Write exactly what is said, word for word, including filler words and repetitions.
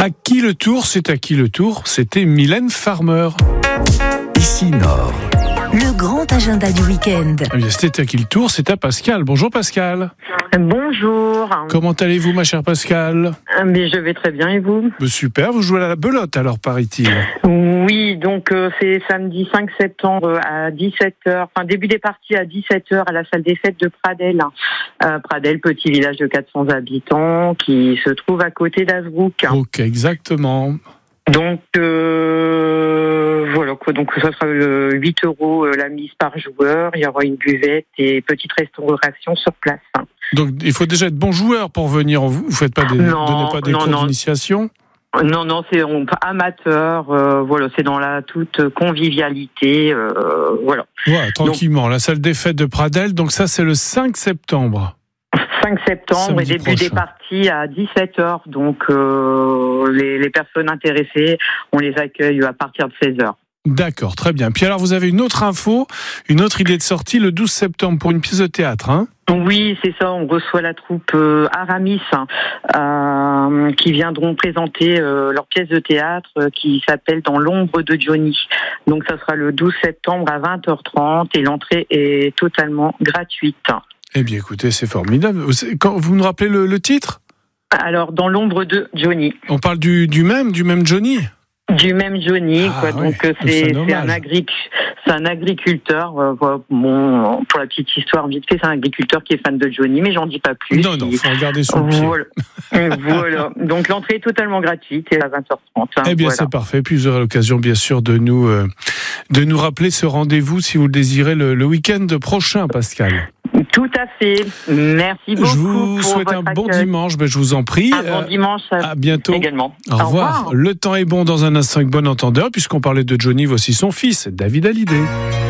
À qui le tour? C'est à qui le tour? C'était Mylène Farmer. Ici Nord. Le grand agenda du week-end. Eh bien, c'était à qui le tour? C'est à Pascal. Bonjour Pascal. Bonjour. Comment allez-vous, ma chère Pascal? Mais je vais très bien, et vous? Super, vous jouez à la belote alors, paraît-il. Oui, donc euh, c'est samedi cinq septembre à dix-sept heures, enfin début des parties à dix-sept heures à la salle des fêtes de Pradelles. Euh, Pradelles, petit village de quatre cents habitants qui se trouve à côté d'Azbrook. Ok, exactement. Donc euh, voilà quoi, donc ça sera le huit euros la mise par joueur, il y aura une buvette et petite restauration sur place. Donc il faut déjà être bon joueur pour venir, vous ne faites pas des, non, donnez pas des non, cours non. d'initiation? Non, non, c'est on, amateur, euh, voilà, c'est dans la toute convivialité, euh, voilà. Ouais, tranquillement, donc, la salle des fêtes de Pradelles, donc ça c'est le cinq septembre. cinq septembre Samedi et début prochain. des parties à dix-sept heures, donc euh, les, les personnes intéressées, on les accueille à partir de seize heures. D'accord, très bien. Puis alors vous avez une autre info, une autre idée de sortie le douze septembre pour une pièce de théâtre, hein? Oui, c'est ça, on reçoit la troupe euh, Aramis euh, qui viendront présenter euh, leur pièce de théâtre euh, qui s'appelle Dans l'ombre de Johnny. Donc ça sera le douze septembre à vingt heures trente et l'entrée est totalement gratuite. Eh bien écoutez, c'est formidable. Quand, vous nous rappelez le, le titre? Alors, Dans l'ombre de Johnny. On parle du, du même, du même Johnny? Du même Johnny, ah, quoi. Oui. Donc c'est, c'est un agric, c'est un agriculteur. Euh, bon, pour la petite histoire vite fait, c'est un agriculteur qui est fan de Johnny, mais j'en dis pas plus. Non, non, faut regarder sous le pied. Voilà. Voilà. Donc l'entrée est totalement gratuite et à vingt heures trente. Hein, eh bien, voilà. C'est parfait. Puis vous aurez l'occasion, bien sûr, de nous euh, de nous rappeler ce rendez-vous si vous le désirez le, le week-end prochain, Pascal. Tout à fait. Merci beaucoup. Je vous pour souhaite un votre bon accueil. dimanche. Ben, je vous en prie. Un bon dimanche. À bientôt. Également. Au, Au revoir. revoir. Le temps est bon dans un instant avec bon entendeur. Puisqu'on parlait de Johnny, voici son fils, David Hallyday.